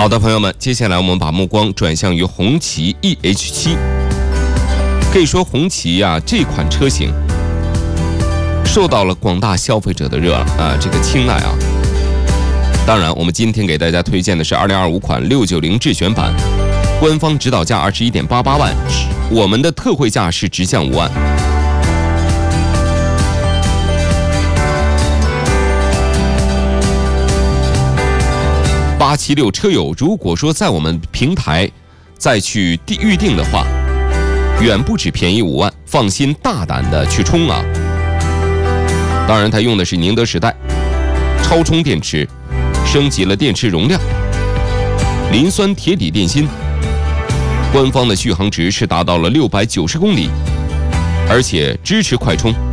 好的，朋友们，接下来我们把目光转向于红旗 EH7。可以说红旗这款车型受到了广大消费者的这个青睐啊。当然，我们今天给大家推荐的是2025款690智选版，官方指导价21.88万，我们的特惠价是直降5万。876车友，如果说在我们平台再去预定的话，远不止便宜5万，放心大胆的去冲啊！当然，它用的是宁德时代超充电池，升级了电池容量，磷酸铁锂电芯，官方的续航值是达到了690公里，而且支持快充，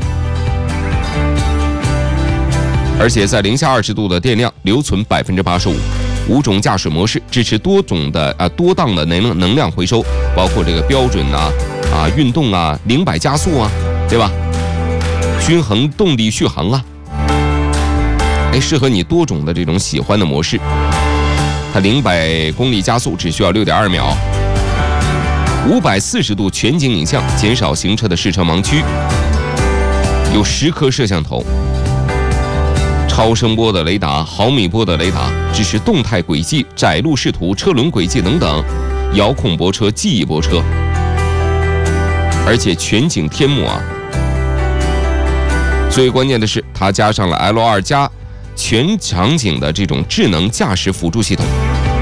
而且在零下20度的电量留存85%，5种驾驶模式，支持多档的能量回收，包括这个标准运动0百加速对吧？均衡动力续航适合你多种的这种喜欢的模式。它0-100公里加速只需要6.2秒，540度全景影像，减少行车的视车盲区，有10颗摄像头，超声波的雷达、毫米波的雷达，支持动态轨迹、窄路视图、车轮轨迹等等，遥控泊车、记忆泊车，而且全景天幕最关键的是，它加上了 L2 加全场景的这种智能驾驶辅助系统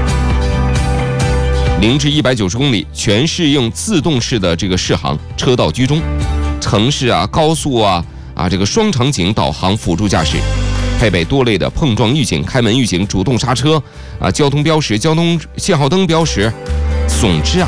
，0至190公里全适应自动式的这个适航、车道居中、城市高速这个双场景导航辅助驾驶，配备多类的碰撞预警、开门预警、主动刹车交通标识、交通信号灯标识。总之